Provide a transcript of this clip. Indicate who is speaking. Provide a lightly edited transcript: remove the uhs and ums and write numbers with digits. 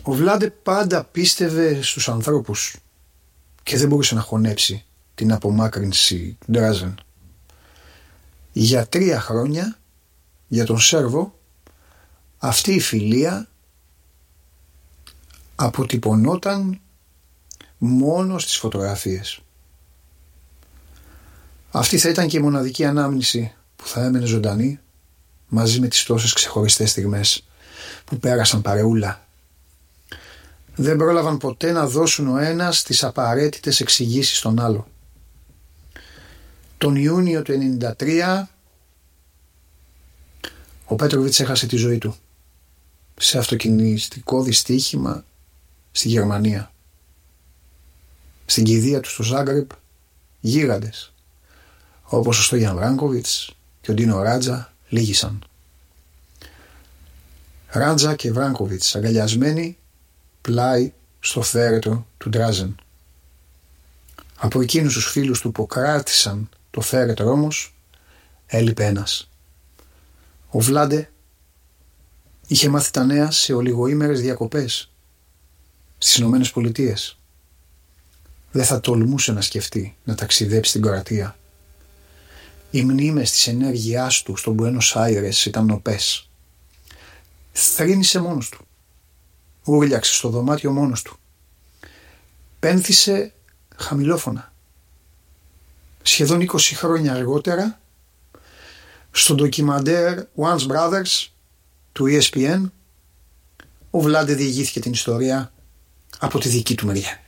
Speaker 1: Ο Βλάντε πάντα πίστευε στους ανθρώπους και δεν μπορούσε να χωνέψει την απομάκρυνση του Ντράζεν. Για 3 χρόνια για τον Σέρβο αυτή η φιλία αποτυπωνόταν μόνο στις φωτογραφίες. Αυτή θα ήταν και η μοναδική ανάμνηση που θα έμενε ζωντανή μαζί με τις τόσες ξεχωριστές στιγμές που πέρασαν παρεούλα. Δεν πρόλαβαν ποτέ να δώσουν ο ένας τις απαραίτητες εξηγήσεις στον άλλο. Τον Ιούνιο του 1993 ο Πέτροβιτς έχασε τη ζωή του σε αυτοκινητικό δυστύχημα στη Γερμανία. Στην κηδεία του στο Ζάγκρεπ γίγαντες όπως ο Στόγιαν Βράνκοβιτς και ο Ντίνο Ράτζα λύγησαν. Ράτζα και Βράνκοβιτς αγκαλιασμένοι πλάι στο θέρετρο του Ντράζεν. Από εκείνους τους φίλους του που κράτησαν το θέρετρο όμως έλειπε ένας. Ο Βλάντε είχε μάθει τα νέα σε ολιγοήμερες διακοπές στις Ηνωμένες Πολιτείες. Δεν θα τολμούσε να σκεφτεί να ταξιδέψει στην Κροατία. Οι μνήμες της ενέργειάς του στον Μπουένος Άιρες ήταν νοπές. Θρήνησε μόνος του. Ούρλιαξε στο δωμάτιο μόνος του. Πένθησε χαμηλόφωνα. Σχεδόν 20 χρόνια αργότερα, στο ντοκιμαντέρ Once Brothers του ESPN, ο Βλάντε διηγήθηκε την ιστορία από τη δική του μεριά.